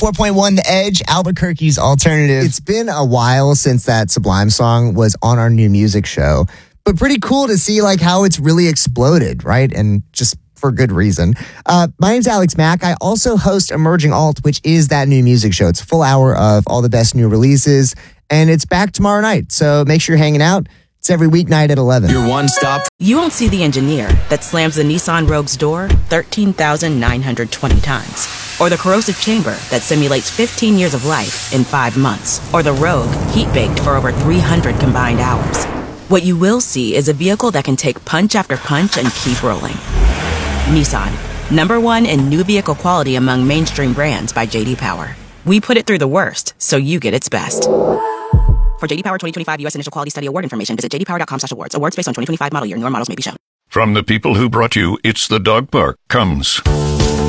104.1 The Edge, Albuquerque's alternative. It's been a while since that Sublime song was on our new music show, but pretty cool to see like how it's really exploded, right? And just for good reason. My name's Alex Mack. I also host Emerging Alt, which is that new music show. It's a full hour of all the best new releases, and it's back tomorrow night. So make sure you're hanging out. It's every weeknight at 11. Your one stop. You won't see the engineer that slams the Nissan Rogue's door 13,920 times. Or the corrosive chamber that simulates 15 years of life in 5 months. Or the Rogue heat-baked for over 300 combined hours. What you will see is a vehicle that can take punch after punch and keep rolling. Nissan, #1 in new vehicle quality among mainstream brands by J.D. Power. We put it through the worst, so you get its best. For J.D. Power 2025 U.S. Initial Quality Study Award information, visit jdpower.com/awards. Awards based on 2025 model year. Newer models may be shown. From the people who brought you It's the Dog Park comes